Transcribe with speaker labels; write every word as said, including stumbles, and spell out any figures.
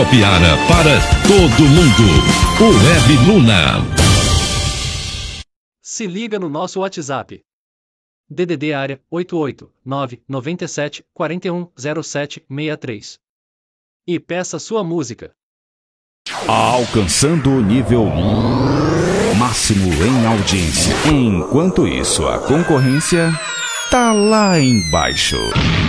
Speaker 1: Acopiara para todo mundo. O Web Luna.
Speaker 2: Se liga no nosso WhatsApp. D D D área oito oito nove nove sete quatro um zero sete seis três. E peça sua música.
Speaker 3: Alcançando o nível máximo em audiência. Enquanto isso, a concorrência tá lá embaixo.